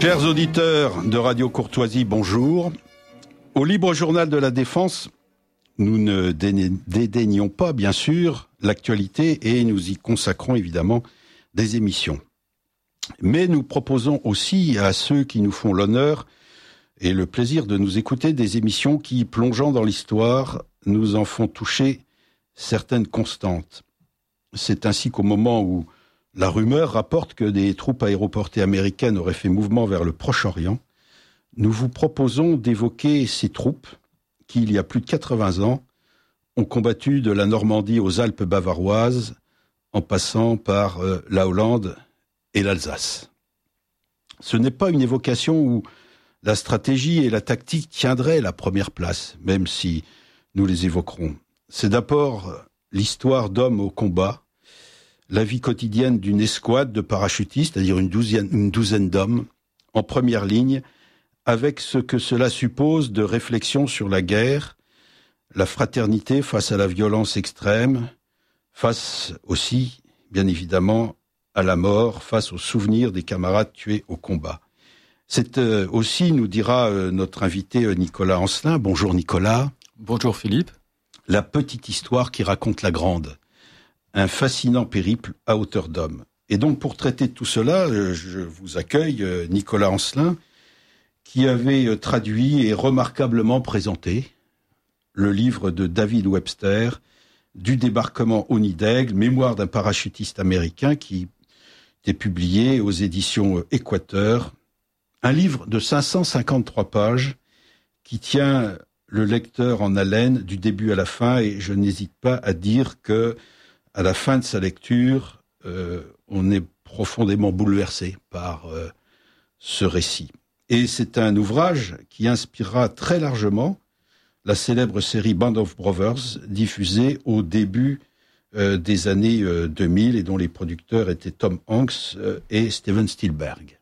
Chers auditeurs de Radio Courtoisie, bonjour. Au Libre Journal de la Défense, nous ne dédaignons pas, bien sûr, l'actualité et nous y consacrons évidemment des émissions. Mais nous proposons aussi à ceux qui nous font l'honneur et le plaisir de nous écouter des émissions qui, plongeant dans l'histoire, nous en font toucher certaines constantes. C'est ainsi qu'au moment où la rumeur rapporte que des troupes aéroportées américaines auraient fait mouvement vers le Proche-Orient, nous vous proposons d'évoquer ces troupes qui, il y a plus de 80 ans, ont combattu de la Normandie aux Alpes bavaroises, en passant par la Hollande et l'Alsace. Ce n'est pas une évocation où la stratégie et la tactique tiendraient la première place, même si nous les évoquerons. C'est d'abord l'histoire d'hommes au combat, la vie quotidienne d'une escouade de parachutistes, c'est-à-dire une douzaine d'hommes, en première ligne, avec ce que cela suppose de réflexion sur la guerre, la fraternité face à la violence extrême, face aussi, bien évidemment, à la mort, face aux souvenirs des camarades tués au combat. C'est aussi, nous dira notre invité Nicolas Ancelin. Bonjour Nicolas. Bonjour Philippe. La petite histoire qui raconte la grande. Un fascinant périple à hauteur d'homme. Et donc, pour traiter de tout cela, je vous accueille, Nicolas Ancelin, qui avait traduit et remarquablement présenté le livre de David Webster, Du débarquement au nid d'aigle, mémoire d'un parachutiste américain, qui était publié aux éditions Équateur. Un livre de 553 pages qui tient le lecteur en haleine du début à la fin, et je n'hésite pas à dire que à la fin de sa lecture, on est profondément bouleversé par ce récit. Et c'est un ouvrage qui inspirera très largement la célèbre série Band of Brothers, diffusée au début des années 2000 et dont les producteurs étaient Tom Hanks et Steven Spielberg.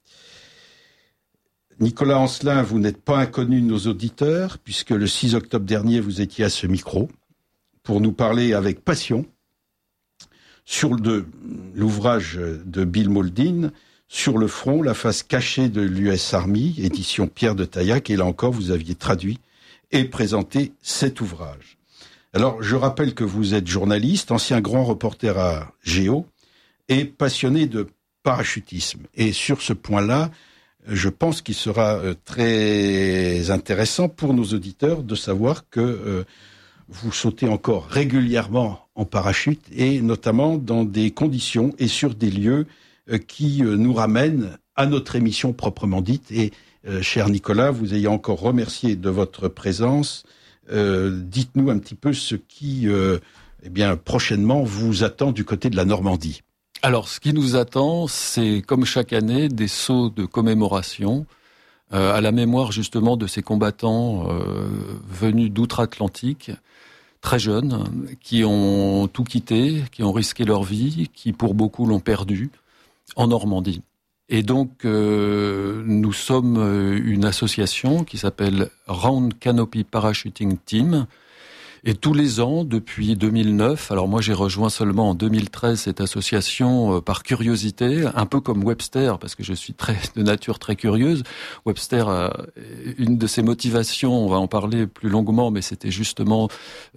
Nicolas Ancelin, vous n'êtes pas inconnu de nos auditeurs, puisque le 6 octobre dernier, vous étiez à ce micro pour nous parler avec passion sur l'ouvrage de Bill Mauldin, Sur le front, la face cachée de l'US Army, édition Pierre de Taillac, et là encore, vous aviez traduit et présenté cet ouvrage. Alors, je rappelle que vous êtes journaliste, ancien grand reporter à Géo, et passionné de parachutisme. Et sur ce point-là, je pense qu'il sera très intéressant pour nos auditeurs de savoir que vous sautez encore régulièrement en parachute, et notamment dans des conditions et sur des lieux qui nous ramènent à notre émission proprement dite. Et cher Nicolas, vous ayant encore remercié de votre présence, dites-nous un petit peu ce qui, prochainement, vous attend du côté de la Normandie. Alors, ce qui nous attend, c'est, comme chaque année, des sauts de commémoration à la mémoire, justement, de ces combattants venus d'outre-Atlantique, très jeunes, qui ont tout quitté, qui ont risqué leur vie, qui, pour beaucoup, l'ont perdu en Normandie. Et donc, nous sommes une association qui s'appelle Round Canopy Parachuting Team. Et tous les ans, depuis 2009, alors moi j'ai rejoint seulement en 2013 cette association par curiosité, un peu comme Webster, parce que je suis de nature très curieuse. Webster, une de ses motivations, on va en parler plus longuement, mais c'était justement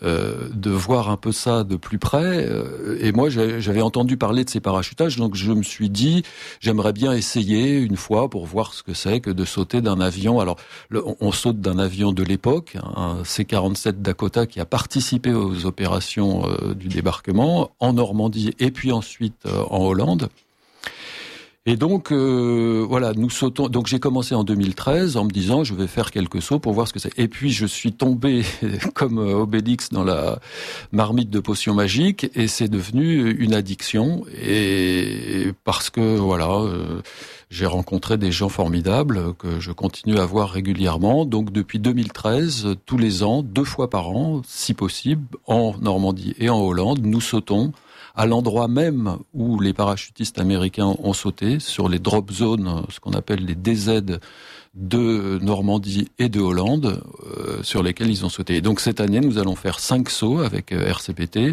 de voir un peu ça de plus près. Et moi j'avais entendu parler de ces parachutages, donc je me suis dit, j'aimerais bien essayer une fois pour voir ce que c'est que de sauter d'un avion. Alors on saute d'un avion de l'époque, un C-47 Dakota qui a participé aux opérations du débarquement en Normandie et puis ensuite en Hollande. Et donc, voilà, nous sautons. Donc, j'ai commencé en 2013 en me disant, je vais faire quelques sauts pour voir ce que c'est. Et puis, je suis tombé comme Obélix dans la marmite de potions magiques et c'est devenu une addiction. Et parce que, voilà, j'ai rencontré des gens formidables que je continue à voir régulièrement. Donc, depuis 2013, tous les ans, 2 fois par an, si possible, en Normandie et en Hollande, nous sautons à l'endroit même où les parachutistes américains ont sauté, sur les drop zones, ce qu'on appelle les DZ de Normandie et de Hollande sur lesquels ils ont sauté. Et donc cette année, nous allons faire 5 sauts avec RCPT.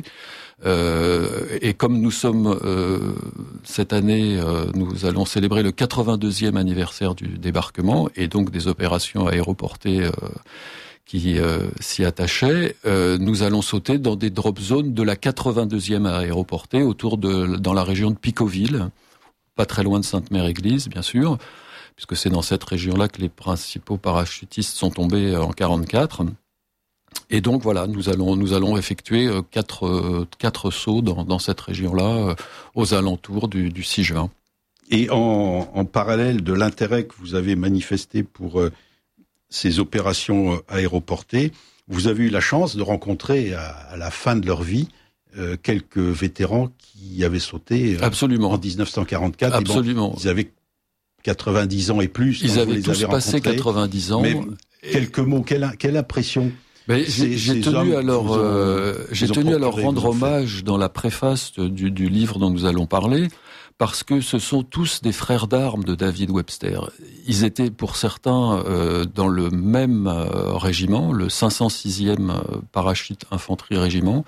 Et comme nous sommes cette année, nous allons célébrer le 82e anniversaire du débarquement et donc des opérations aéroportées qui s'y attachaient, nous allons sauter dans des drop zones de la 82e aéroportée dans la région de Picoville, pas très loin de Sainte-Mère-Église, bien sûr, puisque c'est dans cette région-là que les principaux parachutistes sont tombés en 44. Et donc voilà, nous allons effectuer quatre sauts dans cette région-là, aux alentours du 6 juin. Et en parallèle de l'intérêt que vous avez manifesté pour ces opérations aéroportées, vous avez eu la chance de rencontrer à la fin de leur vie quelques vétérans qui avaient sauté Absolument. En 1944. Absolument. Et bon, ils avaient 90 ans et plus. Ils avaient tous passé 90 ans. Mais quelques mots, quelle impression? J'ai tenu à leur rendre hommage dans la préface du livre dont nous allons parler, parce que ce sont tous des frères d'armes de David Webster. Ils étaient pour certains dans le même régiment, le 506e parachute infanterie régiment.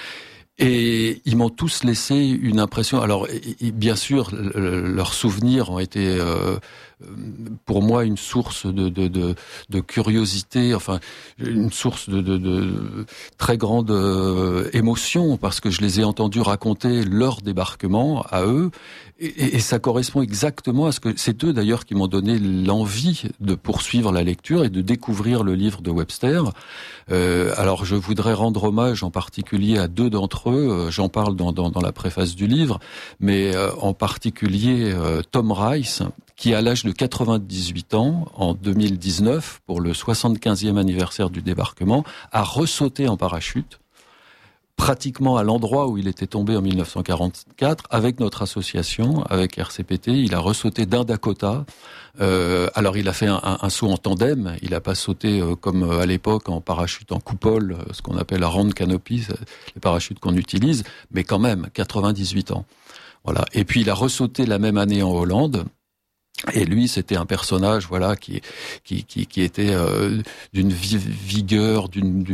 Et ils m'ont tous laissé une impression. Alors, bien sûr, leurs souvenirs ont été pour moi une source de curiosité, enfin une source de très grande émotion, parce que je les ai entendus raconter leur débarquement à eux, et ça correspond exactement à ce que c'est eux d'ailleurs qui m'ont donné l'envie de poursuivre la lecture et de découvrir le livre de Webster. Alors je voudrais rendre hommage en particulier à 2 d'entre eux, j'en parle dans la préface du livre, mais en particulier Tom Rice, qui à l'âge de 98 ans, en 2019, pour le 75e anniversaire du débarquement, a ressauté en parachute, pratiquement à l'endroit où il était tombé en 1944, avec notre association, avec RCPT. Il a ressauté d'un Dakota. Alors il a fait un saut en tandem, il n'a pas sauté comme à l'époque en parachute en coupole, ce qu'on appelle la round canopy, les parachutes qu'on utilise, mais quand même, 98 ans. Voilà. Et puis il a ressauté la même année en Hollande. Et lui, c'était un personnage, voilà, qui était d'une vigueur,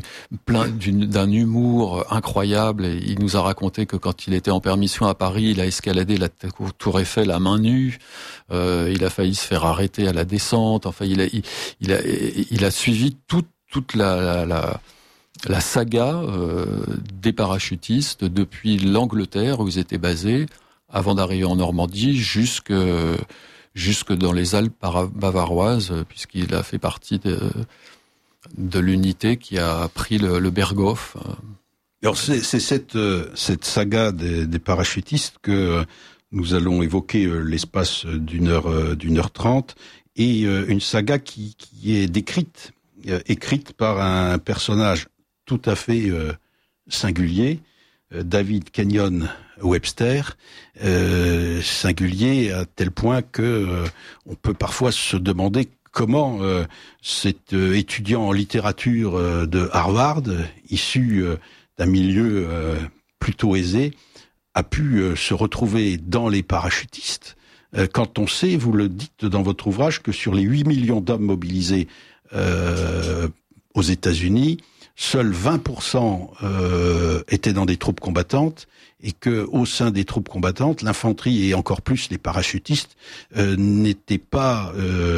d'un humour incroyable. Et il nous a raconté que quand il était en permission à Paris, il a escaladé la Tour Eiffel à main nue. Il a failli se faire arrêter à la descente. Enfin, il a suivi toute la saga des parachutistes depuis l'Angleterre où ils étaient basés, avant d'arriver en Normandie, jusque dans les Alpes bavaroises, puisqu'il a fait partie de l'unité qui a pris le Berghof. Alors c'est cette saga des parachutistes que nous allons évoquer l'espace d'une heure 30, et une saga qui est écrite par un personnage tout à fait singulier, David Kenyon Webster, singulier à tel point que on peut parfois se demander comment cet étudiant en littérature de Harvard, issu d'un milieu plutôt aisé, a pu se retrouver dans les parachutistes, quand on sait, vous le dites dans votre ouvrage, que sur les 8 millions d'hommes mobilisés aux États-Unis, seuls 20% étaient dans des troupes combattantes, et que au sein des troupes combattantes, l'infanterie et encore plus les parachutistes n'étaient pas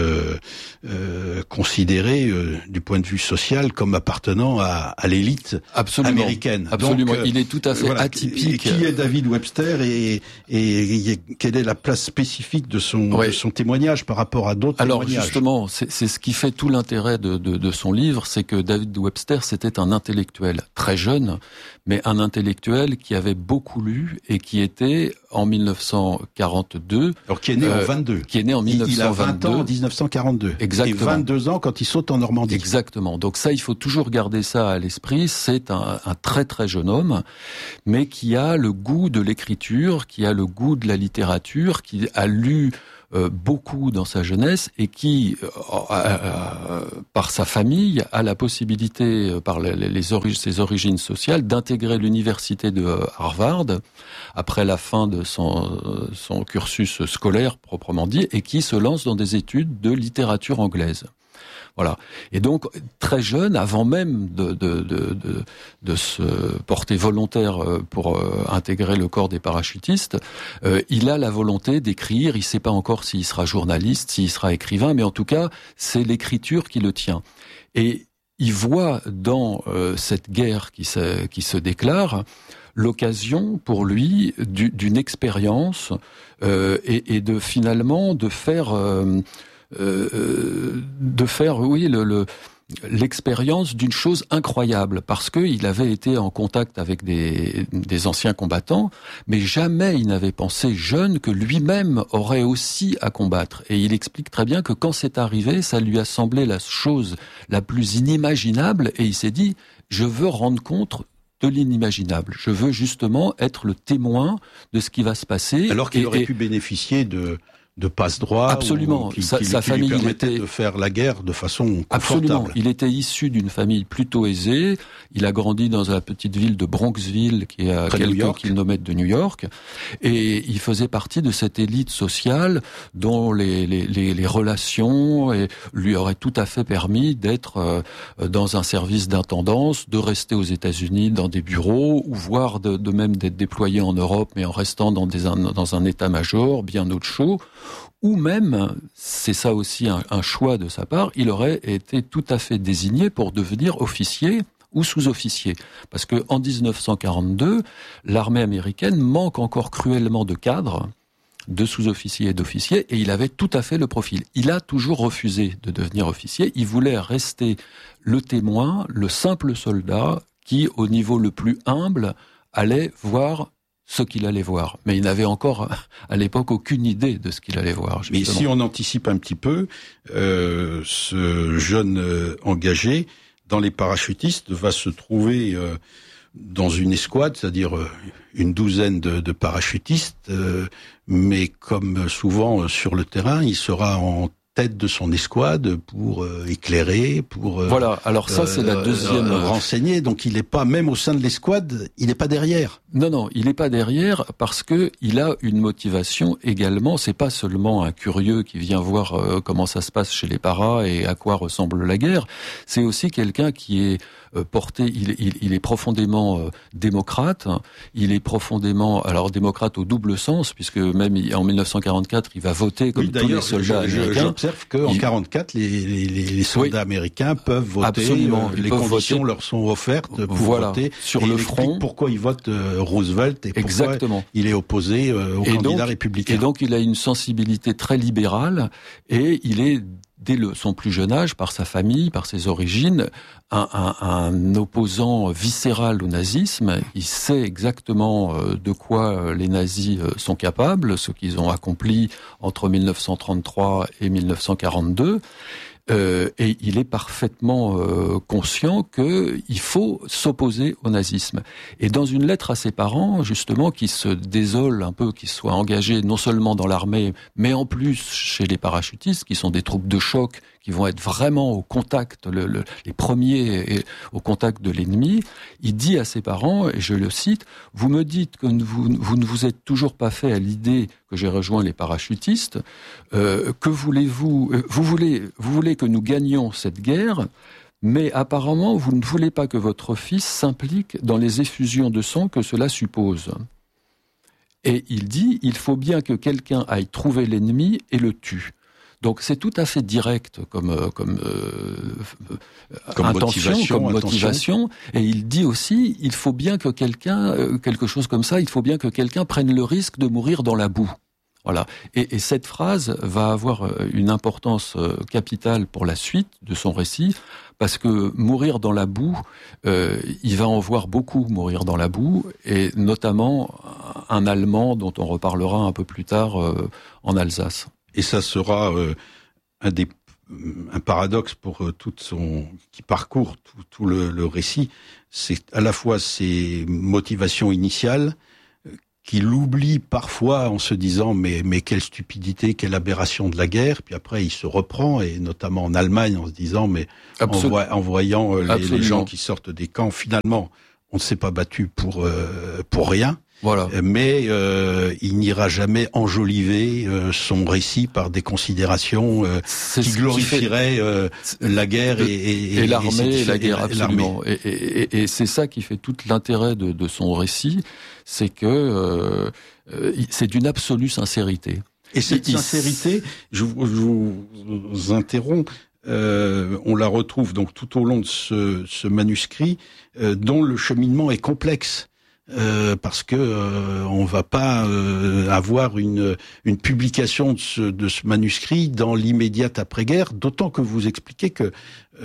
considérés du point de vue social comme appartenant à l'élite américaine. Absolument. Donc, il est tout à fait atypique. Qui est David Webster et quelle est la place spécifique de son témoignage par rapport à d'autres témoignages? Alors justement, c'est ce qui fait tout l'intérêt de son livre, c'est que David Webster, c'était un intellectuel très jeune, mais un intellectuel qui avait beaucoup lu et qui était en 1942. Alors qui est né en 22. Qui est né en 1922. Il a 20 ans en 1942. Exactement. Et 22 ans quand il saute en Normandie. Exactement. Donc ça, il faut toujours garder ça à l'esprit. C'est un très très jeune homme, mais qui a le goût de l'écriture, qui a le goût de la littérature, qui a lu beaucoup dans sa jeunesse et qui, par sa famille, a la possibilité, par ses origines sociales, d'intégrer l'université de Harvard après la fin de son cursus scolaire proprement dit, et qui se lance dans des études de littérature anglaise. Voilà. Et donc, très jeune, avant même de se porter volontaire pour intégrer le corps des parachutistes, il a la volonté d'écrire. Il sait pas encore s'il sera journaliste, s'il sera écrivain, mais en tout cas, c'est l'écriture qui le tient. Et il voit dans cette guerre qui se déclare l'occasion pour lui d'une expérience et de finalement de faire l'expérience d'une chose incroyable, parce que il avait été en contact avec des anciens combattants, mais jamais il n'avait pensé jeune que lui-même aurait aussi à combattre. Et il explique très bien que quand c'est arrivé, ça lui a semblé la chose la plus inimaginable, et il s'est dit, je veux rendre compte de l'inimaginable. Je veux justement être le témoin de ce qui va se passer. Alors qu'il aurait pu bénéficier de passe-droit. Absolument. Sa famille lui permettait de faire la guerre de façon confortable. Absolument. Il était issu d'une famille plutôt aisée. Il a grandi dans la petite ville de Bronxville, qui est à quelques kilomètres de New York. Et il faisait partie de cette élite sociale dont les relations lui auraient tout à fait permis d'être dans un service d'intendance, de rester aux États-Unis dans des bureaux, ou voire de même d'être déployé en Europe, mais en restant dans un état-major bien au chaud. Ou même, c'est ça aussi un choix de sa part, il aurait été tout à fait désigné pour devenir officier ou sous-officier. Parce que en 1942, l'armée américaine manque encore cruellement de cadres, de sous-officiers et d'officiers, et il avait tout à fait le profil. Il a toujours refusé de devenir officier, il voulait rester le témoin, le simple soldat qui, au niveau le plus humble, allait voir ce qu'il allait voir. Mais il n'avait encore, à l'époque, aucune idée de ce qu'il allait voir. Justement. Mais si on anticipe un petit peu, ce jeune engagé dans les parachutistes va se trouver dans une escouade, c'est-à-dire une douzaine de parachutistes, mais comme souvent sur le terrain, il sera en tête de son escouade pour éclairer, pour voilà. Alors ça, c'est la deuxième renseigner. Donc il n'est pas, même au sein de l'escouade, il n'est pas derrière. Non, il n'est pas derrière parce que il a une motivation également. C'est pas seulement un curieux qui vient voir comment ça se passe chez les paras et à quoi ressemble la guerre. C'est aussi quelqu'un qui est porté. Il est profondément démocrate. Il est profondément, alors démocrate au double sens, puisque même en 1944, il va voter comme tous les soldats américains. J'observe qu'en 44, les soldats américains peuvent voter. Absolument. Les conditions voter. Leur sont offertes pour voter. Sur le front. Pourquoi ils votent Roosevelt et pourquoi il est opposé au candidat républicain. Et donc il a une sensibilité très libérale et il est, dès son plus jeune âge, par sa famille, par ses origines, un opposant viscéral au nazisme. Il sait exactement de quoi les nazis sont capables, ce qu'ils ont accompli entre 1933 et 1942. Et il est parfaitement conscient qu'il faut s'opposer au nazisme. Et dans une lettre à ses parents, justement, qui se désolent un peu qu'ils soient engagés non seulement dans l'armée, mais en plus chez les parachutistes, qui sont des troupes de choc, qui vont être vraiment au contact, les premiers au contact de l'ennemi, il dit à ses parents, et je le cite, « Vous me dites que vous ne vous êtes toujours pas fait à l'idée que j'ai rejoint les parachutistes, que voulez-vous, vous voulez que nous gagnions cette guerre, mais apparemment vous ne voulez pas que votre fils s'implique dans les effusions de sang que cela suppose. » Et il dit, il faut bien que quelqu'un aille trouver l'ennemi et le tue. Donc c'est tout à fait direct comme intention, comme motivation. Et il dit aussi, il faut bien que quelqu'un, quelque chose comme ça, il faut bien que quelqu'un prenne le risque de mourir dans la boue. Voilà. Et cette phrase va avoir une importance capitale pour la suite de son récit, parce que mourir dans la boue, il va en voir beaucoup mourir dans la boue, et notamment un Allemand dont on reparlera un peu plus tard en Alsace. Et ça sera un paradoxe pour qui parcourt tout le récit. C'est à la fois ses motivations initiales qu'il oublie parfois en se disant mais quelle stupidité, quelle aberration de la guerre. Puis après, il se reprend, et notamment en Allemagne, en se disant mais en voyant les gens qui sortent des camps, finalement, on ne s'est pas battu pour rien. Voilà. Mais il n'ira jamais enjoliver son récit par des considérations qui glorifieraient la guerre et l'armée et la guerre, absolument. Et c'est ça qui fait tout l'intérêt de son récit, c'est que c'est d'une absolue sincérité. Et cette sincérité, je vous interromps, on la retrouve donc tout au long de ce manuscrit, dont le cheminement est complexe. Parce que on va pas avoir une publication de ce manuscrit dans l'immédiate après-guerre, d'autant que vous expliquez que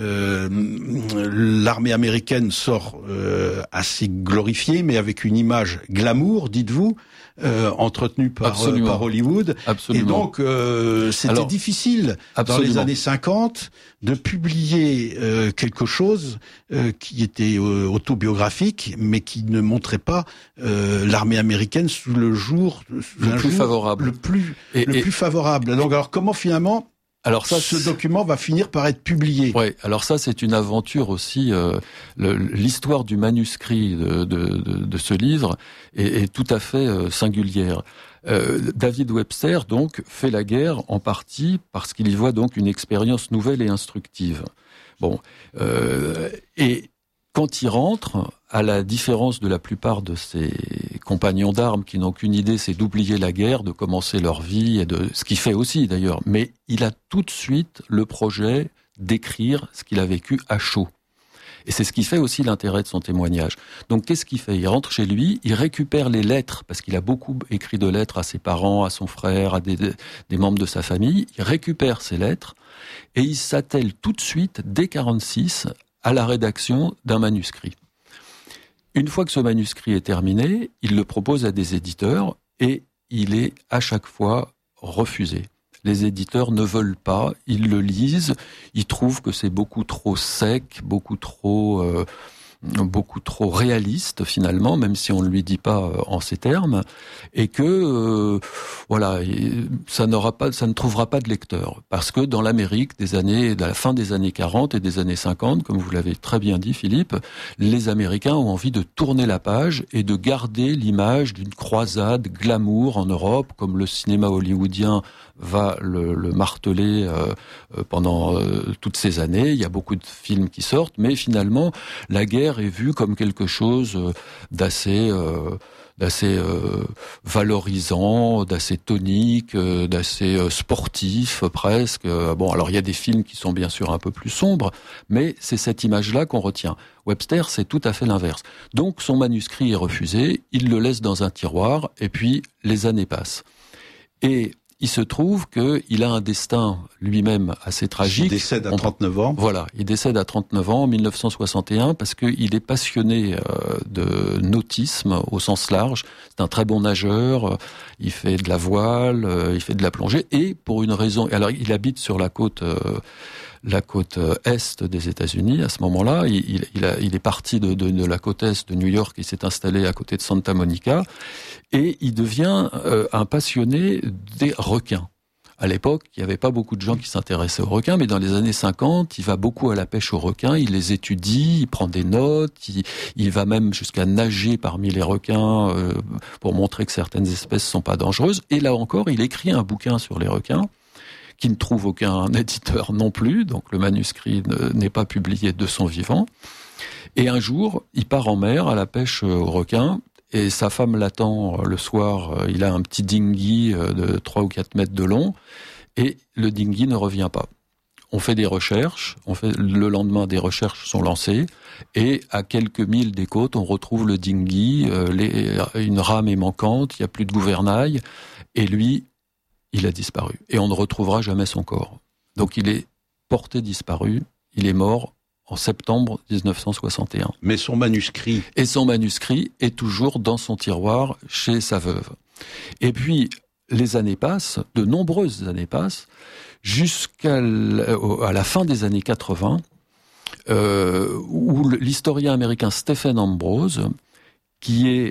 l'armée américaine sort assez glorifiée, mais avec une image glamour, dites-vous, entretenue par Hollywood. Absolument. Et donc c'était difficile dans les années 50 de publier quelque chose qui était autobiographique, mais qui ne montrait pas l'armée américaine sous le jour le plus favorable. Le plus favorable. Donc alors comment finalement ce document va finir par être publié? Ouais, alors ça c'est une aventure aussi. L'histoire du manuscrit de ce livre est tout à fait singulière. David Webster donc fait la guerre en partie parce qu'il y voit donc une expérience nouvelle et instructive. Bon, et quand il rentre, à la différence de la plupart de ses compagnons d'armes qui n'ont qu'une idée, c'est d'oublier la guerre, de commencer leur vie, et de ce qu'il fait aussi d'ailleurs. Mais il a tout de suite le projet d'écrire ce qu'il a vécu à chaud. Et c'est ce qui fait aussi l'intérêt de son témoignage. Donc qu'est-ce qu'il fait? Il rentre chez lui, il récupère les lettres, parce qu'il a beaucoup écrit de lettres à ses parents, à son frère, à des membres de sa famille. Il récupère ces lettres et il s'attelle tout de suite, dès 1946, à la rédaction d'un manuscrit. Une fois que ce manuscrit est terminé, il le propose à des éditeurs et il est à chaque fois refusé. Les éditeurs ne veulent pas, ils le lisent, ils trouvent que c'est beaucoup trop sec, beaucoup trop réaliste finalement, même si on ne lui dit pas en ces termes, et que ça ne trouvera pas de lecteur, parce que dans l'Amérique de la fin des années 40 et des années 50, comme vous l'avez très bien dit Philippe, les Américains ont envie de tourner la page et de garder l'image d'une croisade glamour en Europe, comme le cinéma hollywoodien va le marteler pendant toutes ces années. Il y a beaucoup de films qui sortent, mais finalement la guerre est vue comme quelque chose d'assez valorisant, d'assez tonique, d'assez sportif presque. Bon, alors il y a des films qui sont bien sûr un peu plus sombres, mais c'est cette image-là qu'on retient. Webster, c'est tout à fait l'inverse. Donc son manuscrit est refusé, il le laisse dans un tiroir, et puis les années passent. Et il se trouve qu'il a un destin lui-même assez tragique. Il décède à 39 ans. Voilà, il décède à 39 ans en 1961 parce qu'il est passionné de nautisme au sens large. C'est un très bon nageur, il fait de la voile, il fait de la plongée, et pour une raison... Alors il habite sur la côte est des États-Unis à ce moment-là. Il est parti de la côte est de New York, il s'est installé à côté de Santa Monica, et il devient un passionné des requins. À l'époque, il n'y avait pas beaucoup de gens qui s'intéressaient aux requins, mais dans les années 50, il va beaucoup à la pêche aux requins, il les étudie, il prend des notes, il va même jusqu'à nager parmi les requins pour montrer que certaines espèces ne sont pas dangereuses. Et là encore, il écrit un bouquin sur les requins, qui ne trouve aucun éditeur non plus, donc le manuscrit n'est pas publié de son vivant. Et un jour, il part en mer à la pêche aux requins, et sa femme l'attend le soir. Il a un petit dinghy de 3 ou 4 mètres de long, et le dinghy ne revient pas. On fait des recherches, le lendemain des recherches sont lancées, et à quelques milles des côtes, on retrouve le dinghy, une rame est manquante, il n'y a plus de gouvernail, et lui, il a disparu. Et on ne retrouvera jamais son corps. Donc il est porté disparu, il est mort en septembre 1961. Mais son manuscrit... Et son manuscrit est toujours dans son tiroir chez sa veuve. Et puis, les années passent, de nombreuses années passent, jusqu'à la fin des années 80, où l'historien américain Stephen Ambrose, qui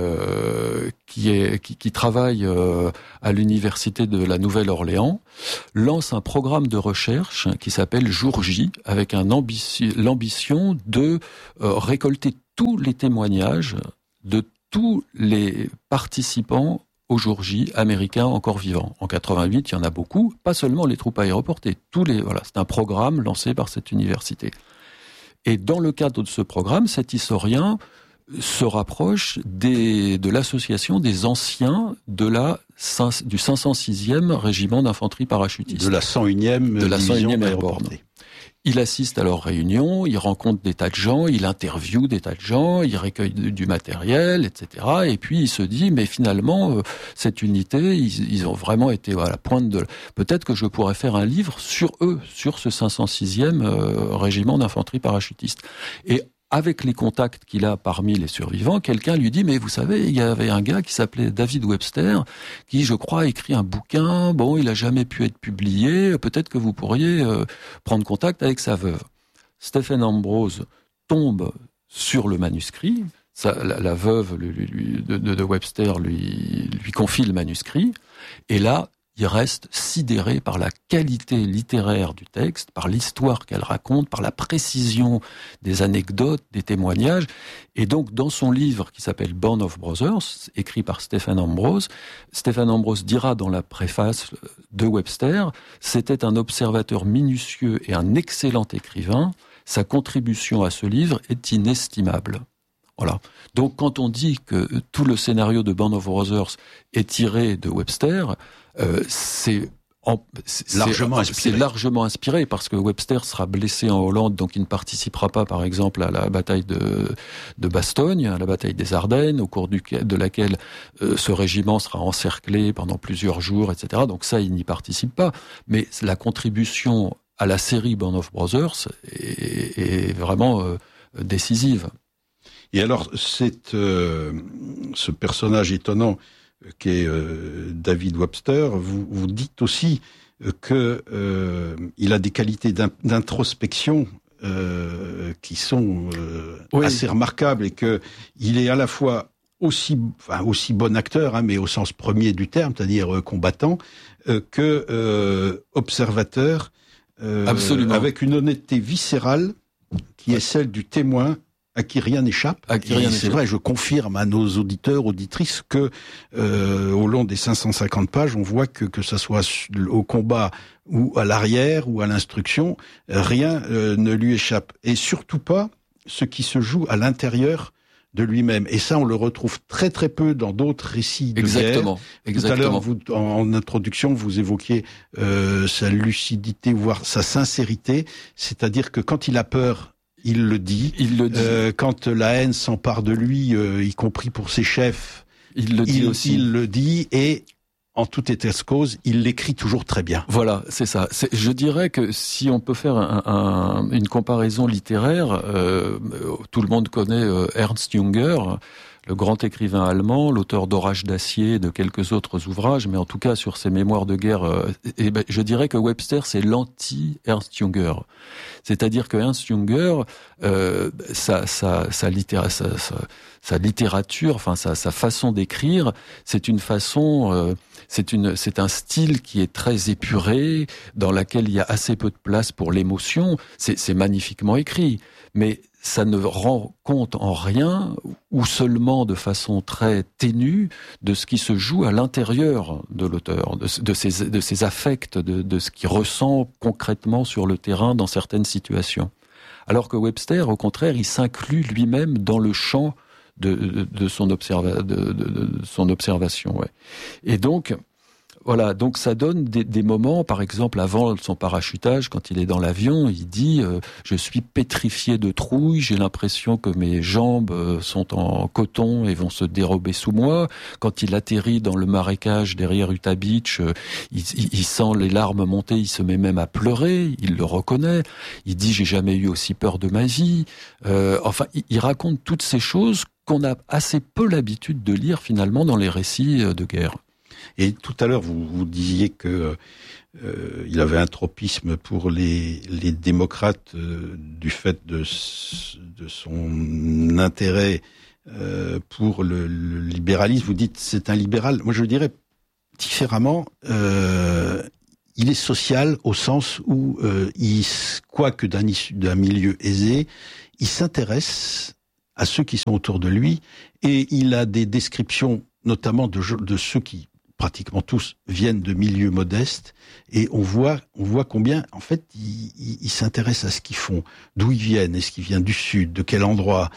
travaille à l'université de la Nouvelle-Orléans, lance un programme de recherche qui s'appelle Jour J, avec l'ambition de récolter tous les témoignages de tous les participants au Jour J américains encore vivants. En 88, il y en a beaucoup, pas seulement les troupes aéroportées, c'est un programme lancé par cette université. Et dans le cadre de ce programme, cet historien se rapproche de l'association des anciens du 506e régiment d'infanterie parachutiste. De la 101e aéroportée. Il assiste à leurs réunions, il rencontre des tas de gens, il interviewe des tas de gens, il recueille du matériel, etc. Et puis il se dit, mais finalement, cette unité, ils ont vraiment été à la pointe de... Peut-être que je pourrais faire un livre sur eux, sur ce 506e régiment d'infanterie parachutiste. Et avec les contacts qu'il a parmi les survivants, quelqu'un lui dit, mais vous savez, il y avait un gars qui s'appelait David Webster, qui, je crois, a écrit un bouquin, bon, il a jamais pu être publié, peut-être que vous pourriez prendre contact avec sa veuve. Stephen Ambrose tombe sur le manuscrit, la veuve de Webster lui confie le manuscrit, et là, il reste sidéré par la qualité littéraire du texte, par l'histoire qu'elle raconte, par la précision des anecdotes, des témoignages. Et donc, dans son livre qui s'appelle Band of Brothers, écrit par Stephen Ambrose dira dans la préface de Webster, c'était un observateur minutieux et un excellent écrivain. Sa contribution à ce livre est inestimable. Voilà. Donc, quand on dit que tout le scénario de Band of Brothers est tiré de Webster, c'est largement inspiré parce que Webster sera blessé en Hollande, donc il ne participera pas, par exemple, à la bataille de Bastogne, à la bataille des Ardennes, au cours de laquelle ce régiment sera encerclé pendant plusieurs jours, etc. Donc ça, il n'y participe pas. Mais la contribution à la série Band of Brothers est vraiment décisive. Et alors, ce personnage étonnant qu'est David Webster, vous dites aussi que il a des qualités d'introspection qui sont assez remarquables, et que il est à la fois aussi bon acteur, mais au sens premier du terme, c'est-à-dire combattant, que observateur, avec une honnêteté viscérale qui est celle du témoin à qui rien n'échappe. C'est vrai, je confirme à nos auditeurs, auditrices, que au long des 550 pages, on voit que ça soit au combat ou à l'arrière ou à l'instruction, rien ne lui échappe. Et surtout pas ce qui se joue à l'intérieur de lui-même. Et ça, on le retrouve très très peu dans d'autres récits de guerre. Tout à l'heure, en introduction, vous évoquiez sa lucidité, voire sa sincérité. C'est-à-dire que quand il a peur, il le dit. Quand la haine s'empare de lui, y compris pour ses chefs, il le dit, et en tout état de cause, il l'écrit toujours très bien. Voilà, c'est ça. Je dirais que si on peut faire une comparaison littéraire, tout le monde connaît Ernst Junger, le grand écrivain allemand, l'auteur d'Orage d'acier et de quelques autres ouvrages, mais en tout cas sur ses mémoires de guerre, je dirais que Webster, c'est l'anti-Ernst Junger. C'est-à-dire que Ernst Junger, sa littérature, enfin sa façon d'écrire, c'est une façon, c'est un style qui est très épuré, dans laquelle il y a assez peu de place pour l'émotion. C'est magnifiquement écrit, mais ça ne rend compte en rien, ou seulement de façon très ténue, de ce qui se joue à l'intérieur de l'auteur, de ses affects, de ce qu'il ressent concrètement sur le terrain dans certaines situations. Alors que Webster, au contraire, il s'inclut lui-même dans le champ de son observation. Ouais. Et donc, voilà, donc ça donne des moments, par exemple, avant son parachutage, quand il est dans l'avion, il dit « Je suis pétrifié de trouille, j'ai l'impression que mes jambes sont en coton et vont se dérober sous moi. » Quand il atterrit dans le marécage derrière Utah Beach, il sent les larmes monter, il se met même à pleurer, il le reconnaît. Il dit « J'ai jamais eu aussi peur de ma vie. » Enfin, il raconte toutes ces choses qu'on a assez peu l'habitude de lire finalement dans les récits de guerre. Et tout à l'heure, vous disiez que il avait un tropisme pour les démocrates du fait de son intérêt pour le libéralisme. Vous dites c'est un libéral. Moi, je dirais différemment. Il est social au sens où, quoique d'un milieu aisé, il s'intéresse à ceux qui sont autour de lui et il a des descriptions, notamment de ceux qui, pratiquement tous, viennent de milieux modestes et on voit combien, en fait, il s'intéresse à ce qu'ils font, d'où ils viennent, est-ce qu'ils viennent du sud, de quel endroit.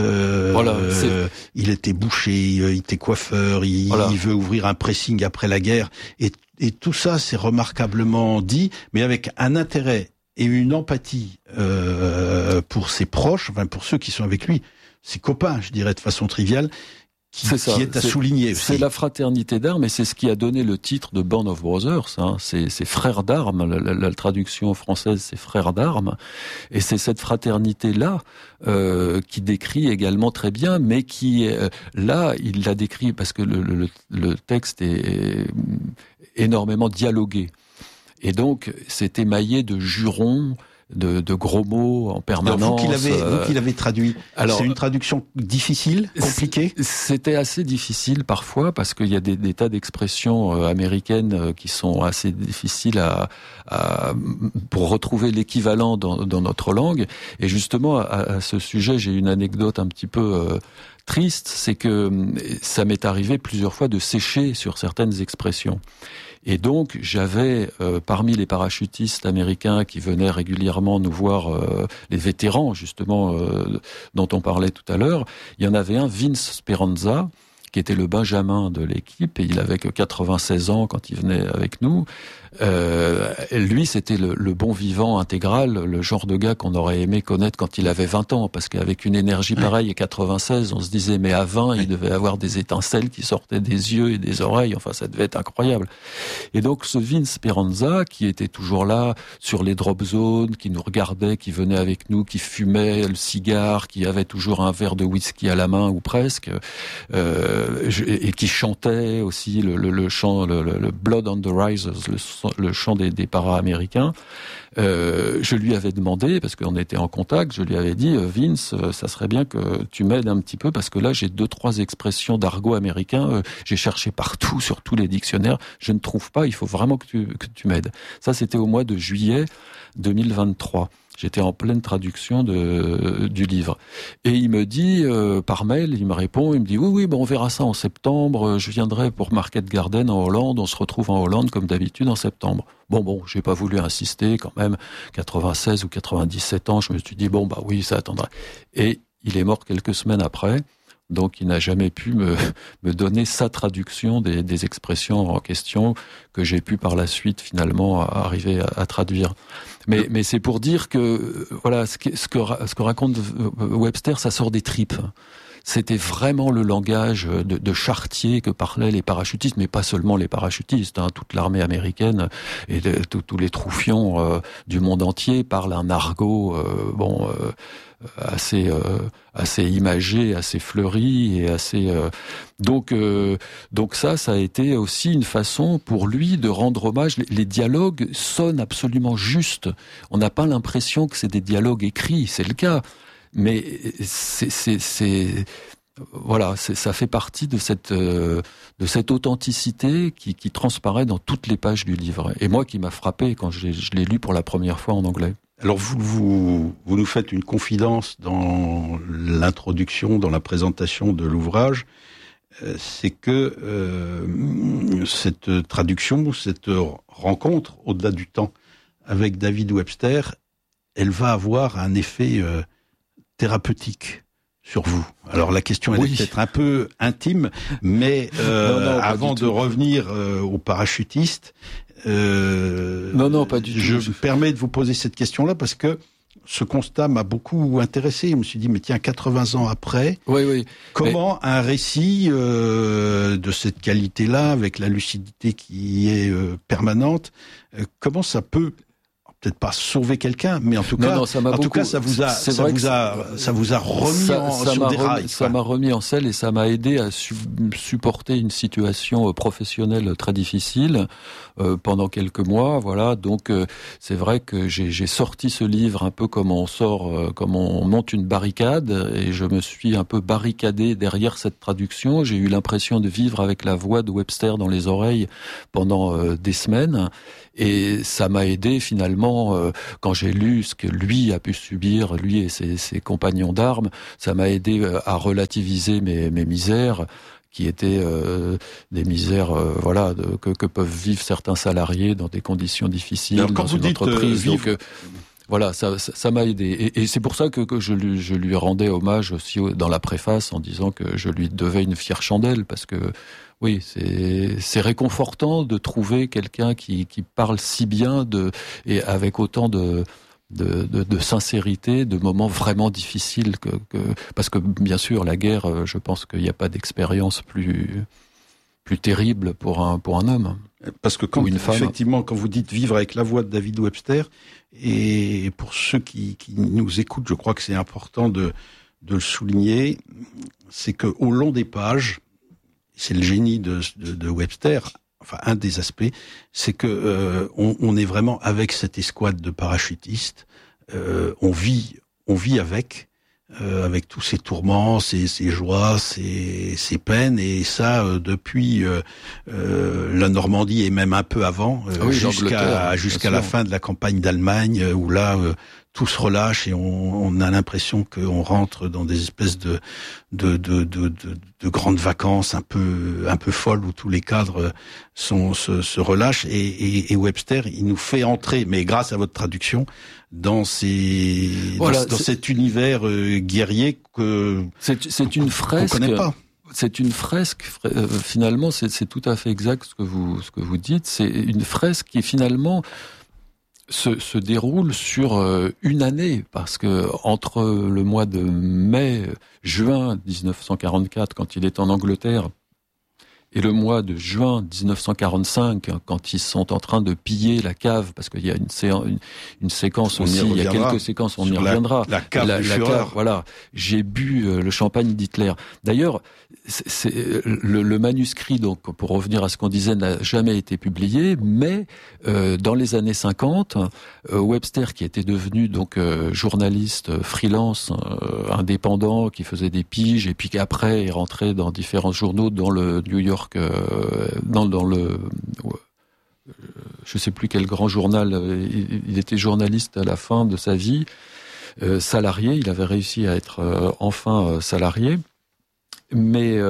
Il était boucher, il était coiffeur, il veut ouvrir un pressing après la guerre et tout ça, c'est remarquablement dit, mais avec un intérêt et une empathie pour ses proches, enfin pour ceux qui sont avec lui, ses copains, je dirais de façon triviale, qui est à souligner aussi. C'est la fraternité d'armes et c'est ce qui a donné le titre de Band of Brothers. C'est frères d'armes. La traduction française, c'est frères d'armes. Et c'est cette fraternité-là qui décrit également très bien, mais qui là, il l'a décrit parce que le texte est énormément dialogué. Et donc, c'est émaillé de jurons, de gros mots en permanence. Alors vous qui l'avez traduit, c'est une traduction difficile, compliquée? C'était assez difficile parfois parce qu'il y a des tas d'expressions américaines qui sont assez difficiles pour retrouver l'équivalent dans notre langue. Et justement, à ce sujet, j'ai une anecdote un petit peu triste, c'est que ça m'est arrivé plusieurs fois de sécher sur certaines expressions. Et donc, j'avais, parmi les parachutistes américains qui venaient régulièrement nous voir, les vétérans, justement, dont on parlait tout à l'heure, il y en avait un, Vince Speranza, qui était le Benjamin de l'équipe, et il avait que 96 ans quand il venait avec nous. Lui, c'était le bon vivant intégral, le genre de gars qu'on aurait aimé connaître quand il avait 20 ans, parce qu'avec une énergie pareille et 96, on se disait, mais à 20, il devait avoir des étincelles qui sortaient des yeux et des oreilles, enfin, ça devait être incroyable. Et donc, ce Vince Speranza, qui était toujours là, sur les drop zones, qui nous regardait, qui venait avec nous, qui fumait le cigare, qui avait toujours un verre de whisky à la main, ou presque, et qui chantait aussi le chant, le Blood on the Risers, le chant des para-américains. Je lui avais demandé, parce qu'on était en contact, je lui avais dit, Vince, ça serait bien que tu m'aides un petit peu, parce que là, j'ai 2-3 expressions d'argot américain, j'ai cherché partout, sur tous les dictionnaires, je ne trouve pas, il faut vraiment que tu m'aides. Ça, c'était au mois de juillet 2023. J'étais en pleine traduction du livre. Et il me dit, par mail, il me répond, il me dit, oui, on verra ça en septembre, je viendrai pour Market Garden en Hollande, on se retrouve en Hollande comme d'habitude en septembre. Bon, j'ai pas voulu insister quand même, 96 ou 97 ans, je me suis dit, oui, ça attendrait. Et il est mort quelques semaines après. Donc, il n'a jamais pu me donner sa traduction des expressions en question que j'ai pu par la suite finalement arriver à traduire. Mais c'est pour dire que voilà, ce que raconte Webster, ça sort des tripes. C'était vraiment le langage de charretier que parlaient les parachutistes, mais pas seulement les parachutistes. Toute l'armée américaine et tous les troufions du monde entier parlent un argot assez imagé, assez fleuri et assez donc ça a été aussi une façon pour lui de rendre hommage. Les dialogues sonnent absolument justes. On n'a pas l'impression que c'est des dialogues écrits, c'est le cas, mais ça fait partie de cette authenticité qui transparaît dans toutes les pages du livre. Et moi, qui m'a frappé quand je l'ai lu pour la première fois en anglais. Alors vous nous faites une confidence dans l'introduction, dans la présentation de l'ouvrage, c'est que cette traduction, cette rencontre au-delà du temps avec David Webster, elle va avoir un effet thérapeutique sur vous. Alors la question elle est peut-être un peu intime, mais avant de revenir aux parachutistes, non, pas du tout. Je me permets de vous poser cette question-là parce que ce constat m'a beaucoup intéressé. Je me suis dit, mais tiens, 80 ans après, comment un récit de cette qualité-là, avec la lucidité qui est permanente, comment ça peut peut-être pas sauvé quelqu'un, mais en tout cas, ça vous a remis sur des rails. Ça m'a remis en selle et ça m'a aidé à supporter une situation professionnelle très difficile pendant quelques mois. Voilà, donc c'est vrai que j'ai sorti ce livre un peu comme on monte une barricade, et je me suis un peu barricadé derrière cette traduction. J'ai eu l'impression de vivre avec la voix de Webster dans les oreilles pendant des semaines. Et ça m'a aidé finalement, quand j'ai lu ce que lui a pu subir, lui et ses compagnons d'armes, ça m'a aidé à relativiser mes misères, qui étaient des misères que peuvent vivre certains salariés dans des conditions difficiles dans une entreprise. Donc voilà, ça m'a aidé. Et c'est pour ça que je lui rendais hommage aussi dans la préface en disant que je lui devais une fière chandelle, parce que oui, c'est réconfortant de trouver quelqu'un qui parle si bien et avec autant de sincérité, de moments vraiment difficiles parce que bien sûr la guerre, je pense qu'il n'y a pas d'expérience plus terrible pour un homme. Parce que effectivement, quand vous dites vivre avec la voix de David Webster, et pour ceux qui nous écoutent, je crois que c'est important de le souligner, c'est que au long des pages, c'est le génie de Webster. Enfin, un des aspects, c'est que on est vraiment avec cette escouade de parachutistes. On vit avec tous ces tourments, ces joies, ces peines, et ça depuis la Normandie et même un peu avant, jusqu'à la fin de la campagne d'Allemagne, où là tout se relâche et on a l'impression qu'on rentre dans des espèces de grandes vacances un peu folles, où tous les cadres se relâchent, et Webster, il nous fait entrer, mais grâce à votre traduction, dans cet univers guerrier que c'est une fresque qu'on connaît pas. C'est une fresque, finalement, c'est tout à fait exact ce que vous dites. C'est une fresque qui finalement se déroule sur une année, parce que entre le mois de juin 1944, quand il est en Angleterre, et le mois de juin 1945, quand ils sont en train de piller la cave, parce qu'il y a une séquence aussi, il y a quelques séquences, on y reviendra. La cave, voilà. J'ai bu le champagne d'Hitler. D'ailleurs, le manuscrit, donc, pour revenir à ce qu'on disait, n'a jamais été publié, mais dans les années 50, Webster, qui était devenu donc journaliste freelance, indépendant, qui faisait des piges, et puis qu'après est rentré dans différents journaux, dans le New York, dans le je sais plus quel grand journal, il était journaliste à la fin de sa vie, salarié, il avait réussi à être enfin salarié, mais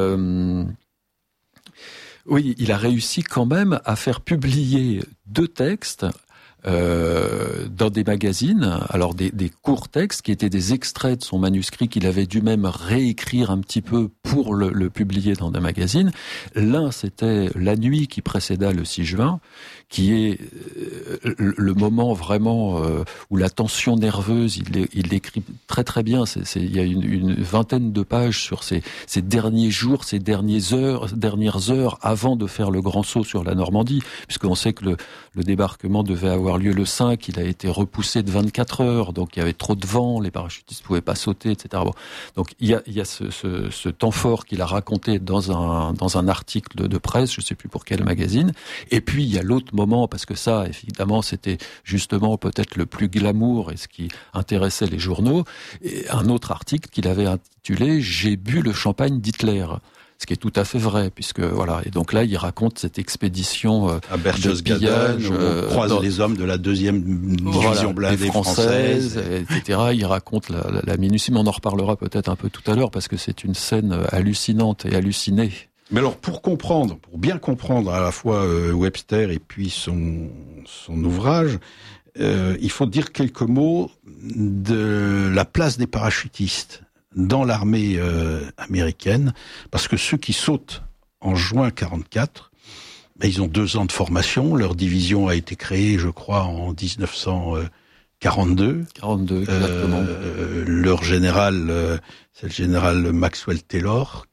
oui, il a réussi quand même à faire publier 2 textes dans des magazines, alors des courts textes qui étaient des extraits de son manuscrit qu'il avait dû même réécrire un petit peu pour le publier dans des magazines. L'un, c'était La nuit qui précéda le 6 juin, qui est le moment vraiment où la tension nerveuse, il l'écrit très très bien. Il y a une vingtaine de pages sur ces derniers jours, ces dernières heures avant de faire le grand saut sur la Normandie, puisqu'on sait que le débarquement devait avoir lieu le 5, il a été repoussé de 24 heures, donc il y avait trop de vent, les parachutistes pouvaient pas sauter, etc. Bon. Donc il y a ce temps fort qu'il a raconté dans un article de presse, je sais plus pour quel magazine, et puis il y a l'autre moment, parce que ça, évidemment, c'était justement peut-être le plus glamour et ce qui intéressait les journaux, et un autre article qu'il avait intitulé « J'ai bu le champagne d'Hitler ». Ce qui est tout à fait vrai, puisque voilà. Et donc là, il raconte cette expédition à Berchtesgaden, où on croise les hommes de la 2e division blindée française, etc. Il raconte la minutie, mais on en reparlera peut-être un peu tout à l'heure, parce que c'est une scène hallucinante et hallucinée. Mais alors, pour bien comprendre à la fois Webster et puis son ouvrage, il faut dire quelques mots de la place des parachutistes dans l'armée américaine, parce que ceux qui sautent en juin 44, ils ont 2 ans de formation. Leur division a été créée, je crois, en 1942. 42, exactement. Leur général, c'est le général Maxwell Taylor,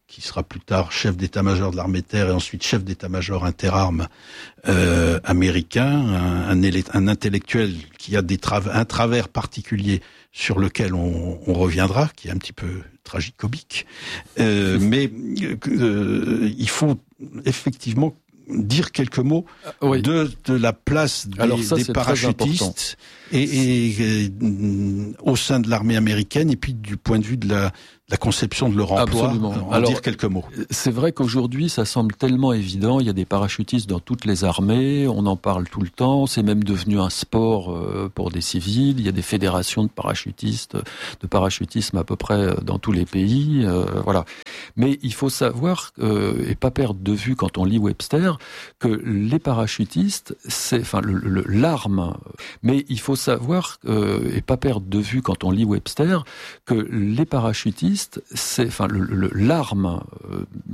qui sera plus tard chef d'état-major de l'armée de terre et ensuite chef d'état-major interarmes américain, un intellectuel qui a un travers particulier sur lequel on reviendra, qui est un petit peu tragicomique, mais il faut effectivement dire quelques mots de la place des parachutistes et au sein de l'armée américaine, et puis du point de vue de la conception de leur emploi. Absolument. Dire quelques mots. C'est vrai qu'aujourd'hui, ça semble tellement évident. Il y a des parachutistes dans toutes les armées. On en parle tout le temps. C'est même devenu un sport pour des civils. Il y a des fédérations de parachutistes, de parachutisme à peu près dans tous les pays. Voilà. Mais il faut savoir et pas perdre de vue quand on lit Webster que les parachutistes, c'est l'arme. Mais il faut savoir et pas perdre de vue quand on lit Webster que les parachutistes, c'est l'arme